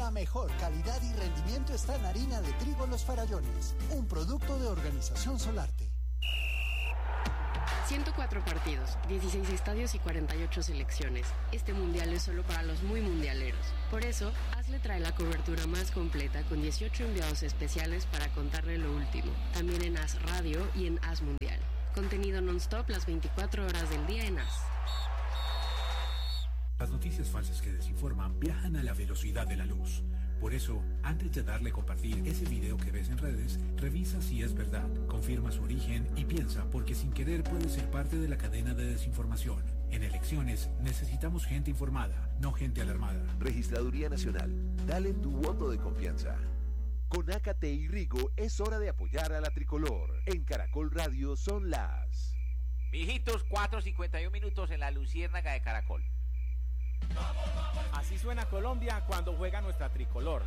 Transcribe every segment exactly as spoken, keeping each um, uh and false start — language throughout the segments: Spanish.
La mejor calidad y rendimiento está en harina de trigo Los Farallones, un producto de Organización Solarte. ciento cuatro partidos, dieciséis estadios y cuarenta y ocho selecciones. Este mundial es solo para los muy mundialeros. Por eso, ASLE trae la cobertura más completa con dieciocho enviados especiales para contarle lo último. También en AS Radio y en AS Mundial. Contenido non-stop las veinticuatro horas del día en AS. Las noticias falsas que desinforman viajan a la velocidad de la luz. Por eso, antes de darle a compartir ese video que ves en redes, revisa si es verdad, confirma su origen y piensa, porque sin querer puede ser parte de la cadena de desinformación. En elecciones necesitamos gente informada, no gente alarmada. Registraduría Nacional, dale tu voto de confianza. Con Ácate y Rigo es hora de apoyar a la tricolor. En Caracol Radio son las... Mijitos, cuatro cincuenta y uno minutos en la Luciérnaga de Caracol. Así suena Colombia cuando juega nuestra tricolor.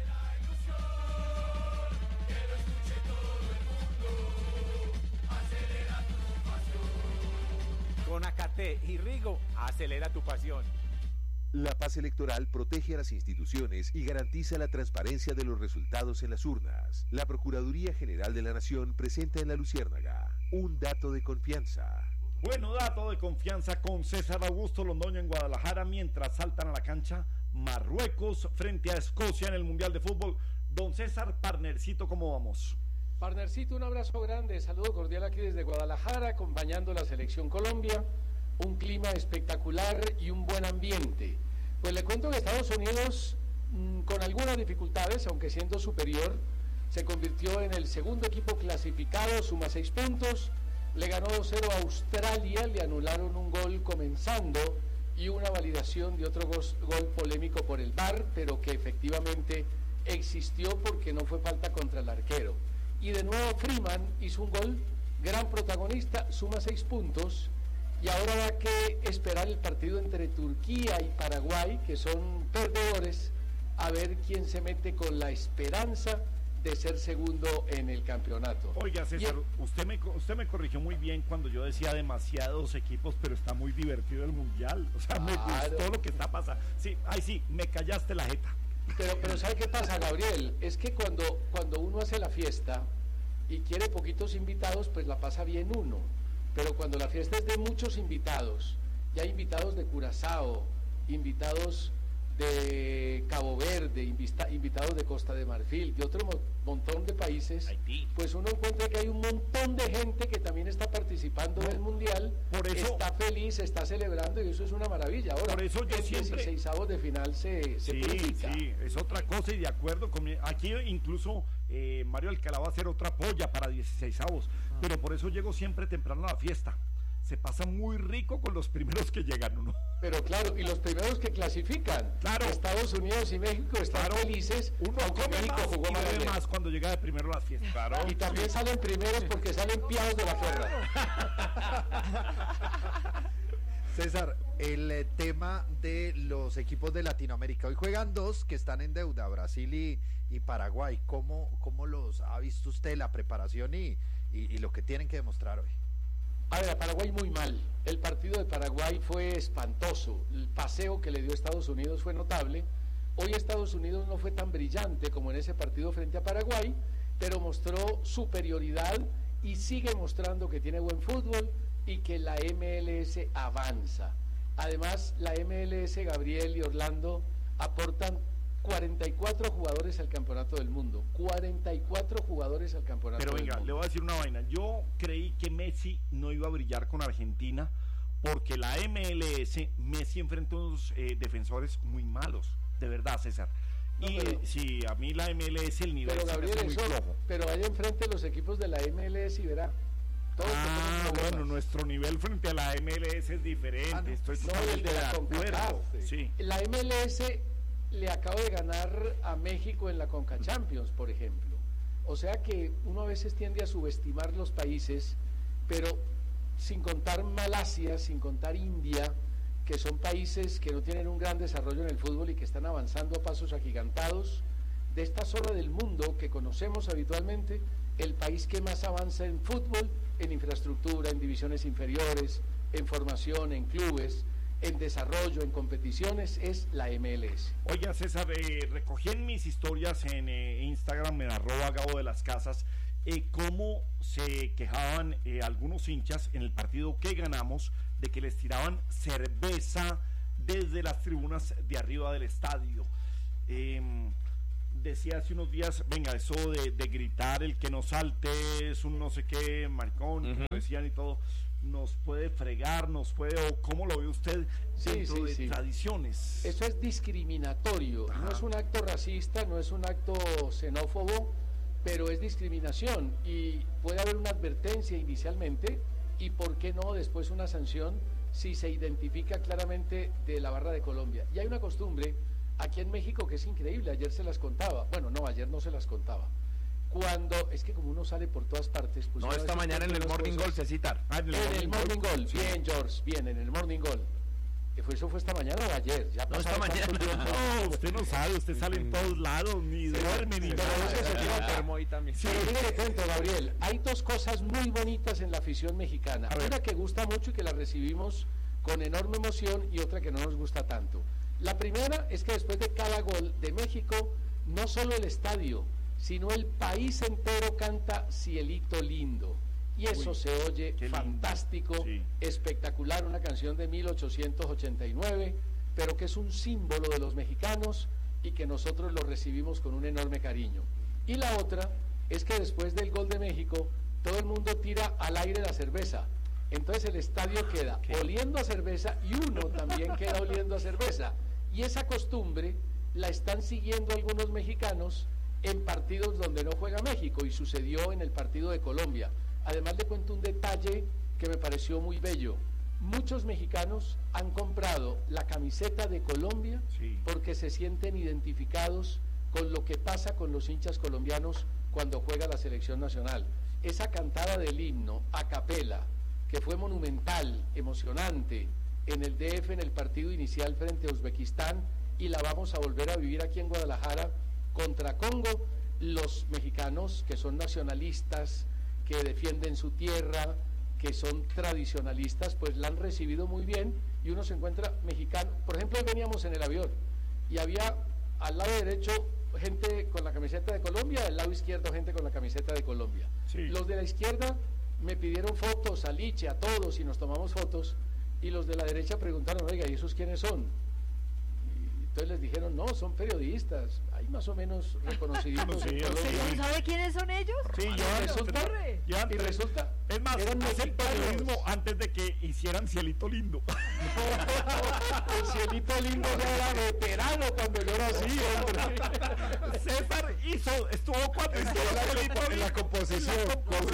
Con Ácate y Rigo, acelera tu pasión. La paz electoral protege a las instituciones y garantiza la transparencia de los resultados en las urnas. La Procuraduría General de la Nación presenta en la Luciérnaga un dato de confianza. Bueno, dato de confianza con César Augusto Londoño en Guadalajara mientras saltan a la cancha Marruecos frente a Escocia en el Mundial de Fútbol. Don César, partnercito, ¿cómo vamos? Partnercito, un abrazo grande, saludo cordial aquí desde Guadalajara, acompañando la Selección Colombia, un clima espectacular y un buen ambiente. Pues le cuento que Estados Unidos, mmm, con algunas dificultades, aunque siendo superior, se convirtió en el segundo equipo clasificado, suma seis puntos, le ganó dos cero a Australia, le anularon un gol comenzando y una validación de otro gol, gol polémico por el V A R, pero que efectivamente existió porque no fue falta contra el arquero. Y de nuevo Freeman hizo un gol, gran protagonista, suma seis puntos. Y ahora habrá que esperar el partido entre Turquía y Paraguay, que son perdedores, a ver quién se mete con la esperanza de ser segundo en el campeonato. Oiga, César, y... usted me usted me corrigió muy bien cuando yo decía demasiados equipos, pero está muy divertido el Mundial. O sea, claro, me gustó lo que está pasando. Sí, ay sí, me callaste la jeta. Pero, pero ¿sabe qué pasa, Gabriel? Es que cuando, cuando uno hace la fiesta y quiere poquitos invitados, pues la pasa bien uno. Pero cuando la fiesta es de muchos invitados, y hay invitados de Curazao, invitados de Cabo Verde, invita, invitados de Costa de Marfil, de otro mo montón de países, Haití, pues uno encuentra que hay un montón de gente que también está participando no, del Mundial, por eso, está feliz, está celebrando, y eso es una maravilla. Ahora, por eso yo el siempre... dieciseisavos de final se, se sí, publica. Sí, es otra cosa, y de acuerdo con mi... aquí incluso eh, Mario Alcalá va a hacer otra polla para dieciseisavos, ah. pero por eso llego siempre temprano a la fiesta. Se pasa muy rico con los primeros que llegan, ¿no? Pero claro, y los primeros que clasifican, claro, Estados Unidos y México están claro, felices. Uno come México más jugó y bebe más cuando llega de primero a las fiestas. Claro. Y también sí. salen primeros porque salen piados de la guerra. César, el eh, tema de los equipos de Latinoamérica. Hoy juegan dos que están en deuda, Brasil y, y Paraguay. ¿Cómo, ¿Cómo los ha visto usted, la preparación y, y, y lo que tienen que demostrar hoy? A ver, a Paraguay muy mal. El partido de Paraguay fue espantoso. El paseo que le dio Estados Unidos fue notable. Hoy Estados Unidos no fue tan brillante como en ese partido frente a Paraguay, pero mostró superioridad y sigue mostrando que tiene buen fútbol y que la M L S avanza. Además, la M L S, Gabriel y Orlando, aportan cuarenta y cuatro jugadores al campeonato del mundo. cuarenta y cuatro jugadores al campeonato Pero del venga, mundo. le voy a decir una vaina. Yo creí que Messi no iba a brillar con Argentina porque la M L S, Messi enfrenta unos eh, defensores muy malos, de verdad, César. No, y pero, si a mí la M L S el nivel pero Gabriel, es muy eso, flojo. Pero vaya enfrente los equipos de la M L S y verá. Todos ah, bueno, nuestro nivel frente a la M L S es diferente. Ah, no. Estoy totalmente de acuerdo. Sí. La M L S le acaba de ganar a México en la Conca Champions, por ejemplo. O sea que uno a veces tiende a subestimar los países, pero sin contar Malasia, sin contar India, que son países que no tienen un gran desarrollo en el fútbol y que están avanzando a pasos agigantados. De esta zona del mundo que conocemos habitualmente, el país que más avanza en fútbol, en infraestructura, en divisiones inferiores, en formación, en clubes, en desarrollo, en competiciones, es la M L S. Oiga, César, eh, recogí en mis historias en eh, Instagram, en arroba Gabo de las Casas, eh, cómo se quejaban eh, algunos hinchas en el partido que ganamos de que les tiraban cerveza desde las tribunas de arriba del estadio. Eh, decía hace unos días, venga, eso de, de gritar, el que no salte es un no sé qué maricón, uh-huh. como decían y todo, nos puede fregar, nos puede, o cómo lo ve usted dentro sí, sí, de sí. tradiciones. Eso es discriminatorio, Ajá. no es un acto racista, no es un acto xenófobo, pero es discriminación y puede haber una advertencia inicialmente y por qué no después una sanción si se identifica claramente de la barra de Colombia. Y hay una costumbre aquí en México que es increíble, ayer se las contaba, bueno no, ayer no se las contaba. Cuando, es que como uno sale por todas partes, pues no, esta mañana en el Morning Goal, Cecitar. Ah, en el, en morning, el morning Goal, sí. Bien George, bien, en el Morning Goal. ¿Fue, ¿Eso fue esta mañana o ayer? Ya no, esta mañana. No, usted no sabe, usted sale en todos lados, ni duerme, ni nada. Sí, le cuento, Gabriel, hay dos cosas muy bonitas en la afición mexicana. Una que gusta mucho y que la recibimos con enorme emoción y otra que no nos gusta tanto. La primera es que después de cada gol de México, no solo el estadio, sino el país entero canta Cielito Lindo. Y eso Uy, se oye fantástico, sí. espectacular, una canción de mil ochocientos ochenta y nueve, pero que es un símbolo de los mexicanos y que nosotros lo recibimos con un enorme cariño. Y la otra es que después del gol de México, todo el mundo tira al aire la cerveza. Entonces el estadio queda ¿Qué? oliendo a cerveza y uno también queda oliendo a cerveza. Y esa costumbre la están siguiendo algunos mexicanos en partidos donde no juega México, y sucedió en el partido de Colombia. Además le cuento un detalle que me pareció muy bello. Muchos mexicanos han comprado la camiseta de Colombia sí. porque se sienten identificados con lo que pasa con los hinchas colombianos cuando juega la selección nacional. Esa cantada del himno a capela, que fue monumental, emocionante, en el D F en el partido inicial frente a Uzbekistán, y la vamos a volver a vivir aquí en Guadalajara contra Congo. Los mexicanos que son nacionalistas, que defienden su tierra, que son tradicionalistas, pues la han recibido muy bien, y uno se encuentra mexicano. Por ejemplo, hoy veníamos en el avión y había al lado derecho gente con la camiseta de Colombia, al lado izquierdo gente con la camiseta de Colombia. Sí. Los de la izquierda me pidieron fotos, a Liche, a todos, y nos tomamos fotos, y los de la derecha preguntaron, oiga, ¿y esos quiénes son? Entonces les dijeron, no, son periodistas, hay más o menos reconocidos. Sí, ¿no sabe quiénes son ellos? Sí, yo y resulta, yo antes, y resulta, es más, hacen periodismo antes de que hicieran Cielito Lindo. El Cielito Lindo ya era veterano cuando yo era así, hombre. César hizo, estuvo cuando hizo la, en la composición. Cuando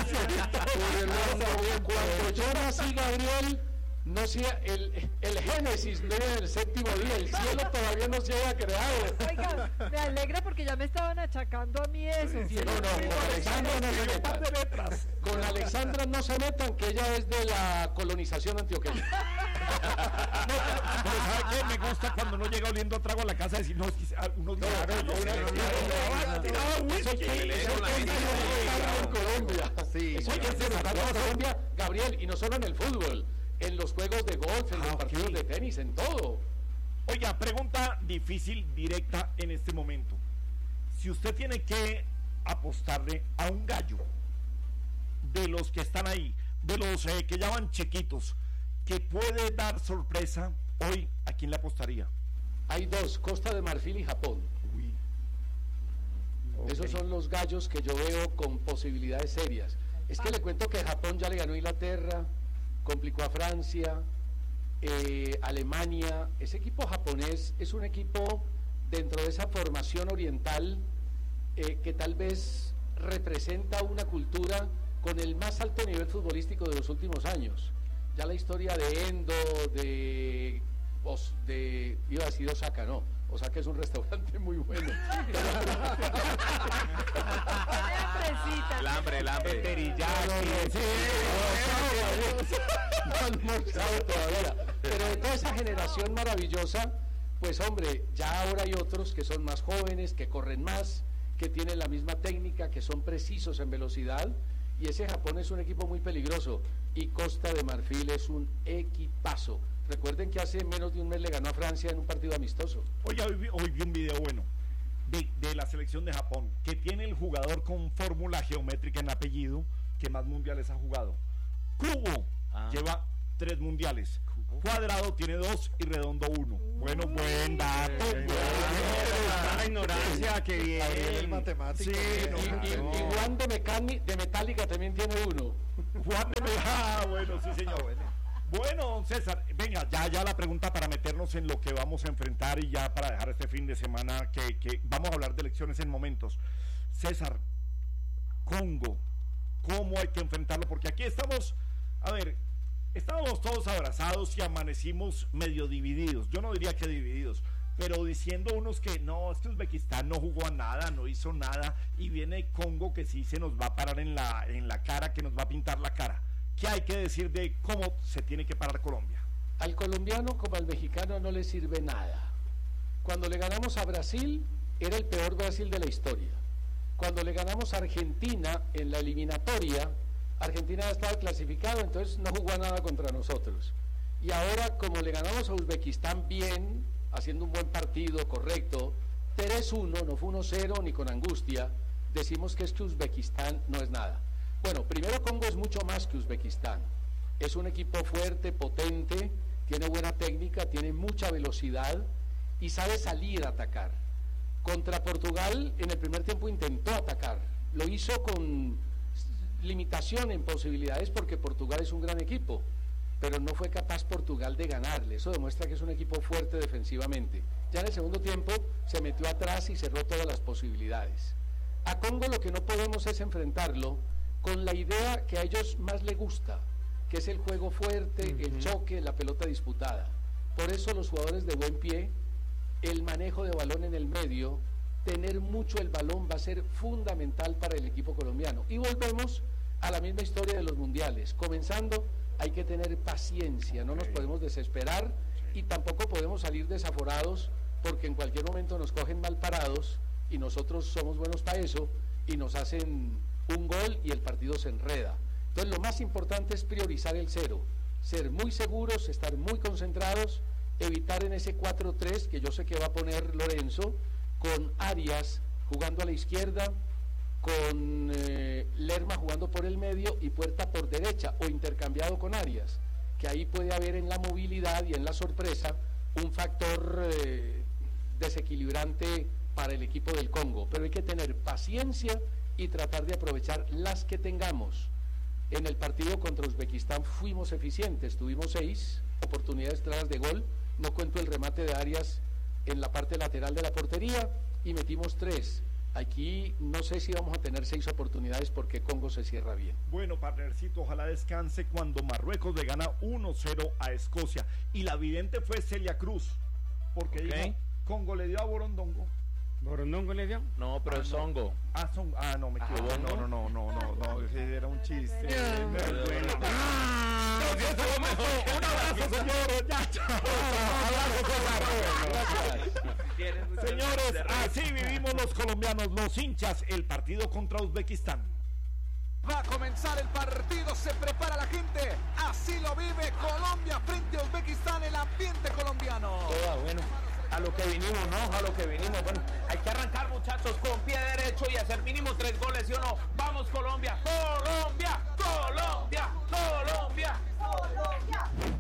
yo era así, Gabriel, no sea el, el Génesis, no era el séptimo día, el cielo todavía no se había creado. Oiga, me alegra porque ya me estaban achacando a mí eso. Sí, no, no, con Alexandra no se metan. Con Alexandra no se metan, que ella es de la colonización antioqueña. No, pero ¿sabe qué? Me gusta cuando uno llega oliendo a trago a la casa y decir, no, es que unos no, no, no, Colombia, Gabriel, y no solo en el fútbol, en los juegos de golf, en ah, los okay. partidos de tenis, en todo. Oiga, pregunta difícil, directa en este momento. Si usted tiene que apostarle a un gallo de los que están ahí, de los eh, que ya van chiquitos, que puede dar sorpresa hoy, ¿a quién le apostaría? Hay dos, Costa de Marfil y Japón. Uy. Okay. Esos son los gallos que yo veo con posibilidades serias. Es que le cuento que Japón ya le ganó a Inglaterra, complicó a Francia, eh, Alemania. Ese equipo japonés es un equipo dentro de esa formación oriental eh, que tal vez representa una cultura con el más alto nivel futbolístico de los últimos años. Ya la historia de Endo, de, de iba a decir Osaka, no, Osaka es un restaurante muy bueno. El hambre, el hambre. Teriyaki. No han almorzado todavía. Pero de toda esa generación maravillosa, pues hombre, ya ahora hay otros que son más jóvenes, que corren más, que tienen la misma técnica, que son precisos en velocidad, y ese Japón es un equipo muy peligroso, y Costa de Marfil es un equipazo. Recuerden que hace menos de un mes le ganó a Francia en un partido amistoso. Oye, hoy, vi- hoy vi un video bueno de, de la selección de Japón, que tiene el jugador con fórmula geométrica en apellido que más mundiales ha jugado. Cubo Ah. lleva tres mundiales. Cuadrado tiene dos y Redondo uno. Bueno, buen dato. La ignorancia, que bien. El matemático. Sí, no, Y, y- no. y Juan de, Mecani- de Metallica también tiene uno. Juan de Me- Ah, bueno, sí, señor. Bueno, don César, venga, ya, ya la pregunta para meternos en lo que vamos a enfrentar y ya para dejar este fin de semana que, que vamos a hablar de elecciones en momentos. César, Congo, ¿cómo hay que enfrentarlo? Porque aquí estamos, a ver, estábamos todos abrazados y amanecimos medio divididos. Yo no diría que divididos, pero diciendo unos que no, es que Uzbekistán no jugó a nada, no hizo nada, y viene Congo que sí se nos va a parar en la, en la cara, que nos va a pintar la cara. ¿Qué hay que decir de cómo se tiene que parar Colombia? Al colombiano como al mexicano no le sirve nada. Cuando le ganamos a Brasil, era el peor Brasil de la historia. Cuando le ganamos a Argentina en la eliminatoria, Argentina ya estaba clasificado, entonces no jugó a nada contra nosotros. Y ahora, como le ganamos a Uzbekistán bien, haciendo un buen partido, correcto, tres uno, no fue uno cero ni con angustia, decimos que es que Uzbekistán no es nada. Bueno, primero Congo es mucho más que Uzbekistán. Es un equipo fuerte, potente, tiene buena técnica, tiene mucha velocidad y sabe salir a atacar. Contra Portugal en el primer tiempo intentó atacar, lo hizo con limitación en posibilidades porque Portugal es un gran equipo, pero no fue capaz Portugal de ganarle. Eso demuestra que es un equipo fuerte defensivamente. Ya en el segundo tiempo se metió atrás y cerró todas las posibilidades. A Congo lo que no podemos es enfrentarlo con la idea que a ellos más les gusta, que es el juego fuerte, uh-huh. el choque, la pelota disputada. Por eso los jugadores de buen pie, el manejo de balón en el medio, tener mucho el balón va a ser fundamental para el equipo colombiano. Y volvemos a la misma historia de los mundiales. Comenzando, hay que tener paciencia, no nos podemos desesperar y tampoco podemos salir desaforados porque en cualquier momento nos cogen mal parados y nosotros somos buenos para eso y nos hacen un gol y el partido se enreda. Entonces lo más importante es priorizar el cero, ser muy seguros, estar muy concentrados, evitar en ese cuatro tres que yo sé que va a poner Lorenzo, con Arias jugando a la izquierda, con eh, Lerma jugando por el medio y Puerta por derecha o intercambiado con Arias, que ahí puede haber en la movilidad y en la sorpresa un factor eh, desequilibrante para el equipo del Congo, pero hay que tener paciencia y tratar de aprovechar las que tengamos. En el partido contra Uzbekistán fuimos eficientes, tuvimos seis oportunidades claras de gol, no cuento el remate de Arias en la parte lateral de la portería y metimos tres. Aquí no sé si vamos a tener seis oportunidades porque Congo se cierra bien. Bueno, partnercito, ojalá descanse cuando Marruecos le gana uno cero a Escocia. Y la vidente fue Celia Cruz, porque okay. dijo, Congo le dio a Borondongo. ¿Borondongo le dio? No, pero ah, es no. Songo. Ah, son, ah, no, me equivoco. Ah, no, no, no, no, no, no, ese era un chiste. Yeah. Bueno. Ah, no, eso es lo mejor. Un abrazo, señor. Ya, chao. Abrazo, señores, así vivimos los colombianos, los hinchas, el partido contra Uzbekistán. Va a comenzar el partido, se prepara la gente, así lo vive Colombia frente a Uzbekistán, el ambiente colombiano. Toda, bueno, a lo que vinimos, ¿no? A lo que vinimos, bueno, hay que arrancar, muchachos, con pie derecho y hacer mínimo tres goles, ¿sí o no? Vamos Colombia, Colombia, Colombia, Colombia. Colombia.